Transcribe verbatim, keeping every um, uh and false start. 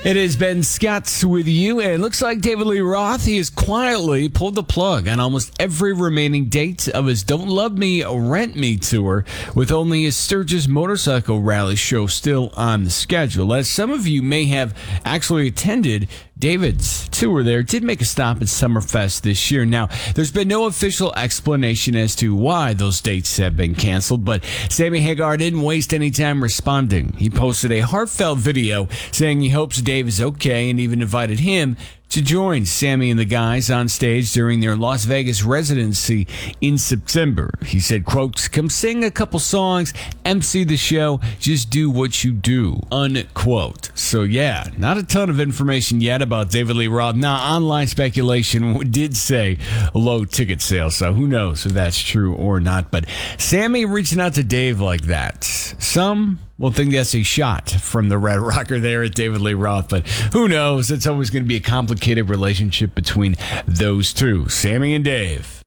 It has been Scott's with you, and it looks like David Lee Roth, he has quietly pulled the plug on almost every remaining date of his Don't Love Me, Rent Me tour, with only his Sturgis Motorcycle Rally show still on the schedule. As some of you may have actually attended, David's tour there did make a stop at Summerfest this year. Now, there's been no official explanation as to why those dates have been canceled, but Sammy Hagar didn't waste any time responding. He posted a heartfelt video saying he hopes Dave is okay and even invited him to join Sammy and the guys on stage during their Las Vegas residency in September. He said, quote, "Come sing a couple songs, M C the show, just do what you do," unquote. So yeah, not a ton of information yet about David Lee Roth. Now, online speculation did say low ticket sales, so who knows if that's true or not. But Sammy reaching out to Dave like that, some will think that's a shot from the Red Rocker there at David Lee Roth, but who knows? It's always going to be a complicated relationship between those two, Sammy and Dave.